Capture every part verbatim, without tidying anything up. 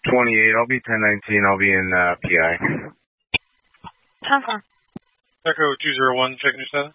twenty-eight, I'll be ten nineteen, I'll be in uh, P I. ten four. Echo two zero one, checking your status.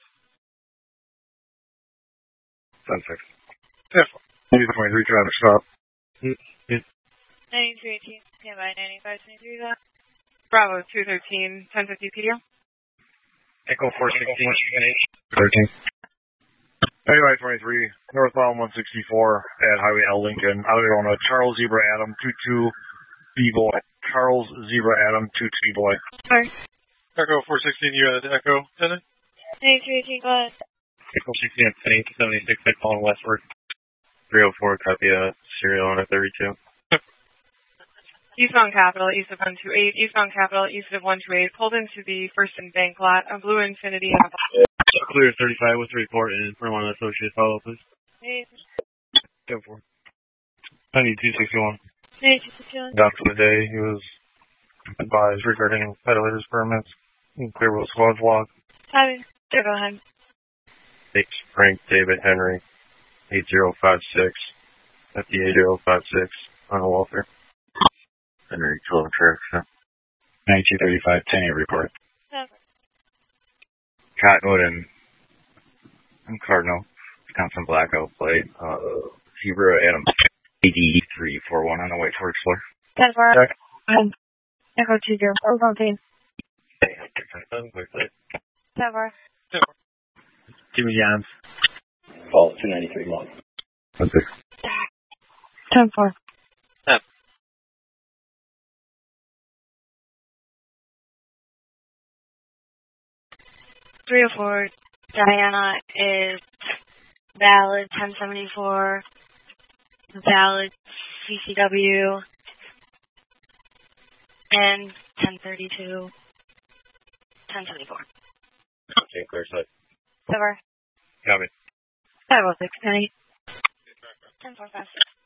ten six. ten four. twenty-three, trying to stop. ninety-three eighteen, standby ninety-five twenty-three, that. Bravo two thirteen, ten fifty P D O. Echo four sixteen, thirteen. Anyway, twenty-three, northbound one sixty-four at Highway L Lincoln. I'm going to Charles Zebra Adam, two two B-Boy. Charles Zebra Adam, two two B-Boy. Sorry. Echo four sixteen, you had Echo, Dennis? ninety-three eighteen, go ahead. Echo sixteen at ten eight seventy-six, head calling westward. three oh four, copy that. Serial on a thirty-two. Eastbound Capital, east of one two eight. Eastbound Capital, east of one two eight. Pulled into the First and Bank lot. A blue Infinity. Clear thirty-five with report and from one associate follow, please. ten four. ninety-two sixty-one. ninety-two sixty-one. Doc for the day. He was advised regarding ventilators permits. Clear with squad log. Copy. Go ahead. H. Frank David Henry. eight zero five six. F D A zero five six. On the Walter. Henry twelve correction. ninety-two thirty-five, ten eight report. Copy. Cottonwood and, and Cardinal, Wisconsin Blackout plate. Uh, Zebra Adam, eighty-three forty-one on the way towards floor. ten four. Echo two zero four, fourteen. ten four. Jimmy Jans. Fall two ninety-three one. What's this? ten four. three oh four, Diana is valid ten seventy-four, valid C C W, and ten thirty-two, ten seventy-four. Okay, clear side. Cover. Copy. five oh six, ten eight. ten four five six.